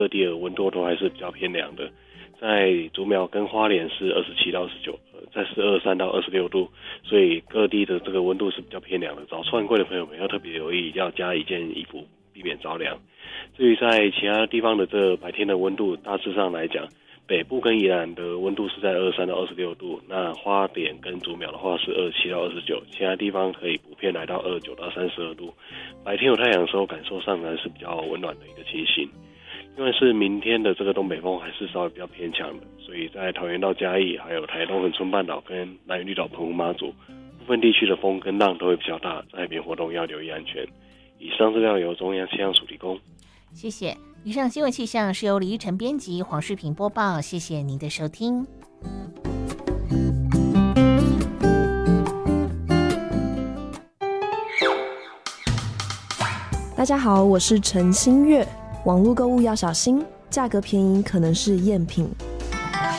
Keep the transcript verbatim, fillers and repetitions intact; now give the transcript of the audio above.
各地的温度都还是比较偏凉的。在竹苗跟花莲是二十七到二十九，在是二十三到二十六度，所以各地的这个温度是比较偏凉的。找穿柜的朋友们要特别留意，要加一件衣服，避免着凉。至于在其他地方的这白天的温度，大致上来讲，北部跟宜兰的温度是在二十三到二十六度，那花莲跟竹苗的话是二十七到二十九，其他地方可以普遍来到二十九到三十二度。白天有太阳的时候，感受上还是比较温暖的一个情形。因为是明天的这个东北风还是稍微比较偏强的，所以在桃园到嘉义，还有台东恒春半岛跟兰屿绿岛澎湖马祖部分地区的风跟浪都会比较大，在海边活动要留意安全。以上资料由中央气象署提供。 谢谢。以上新闻气象是由李依晨编辑，黄世平播报。谢谢您的收听。 大家好，我是陈新月。网络购物要小心，价格便宜可能是赝品。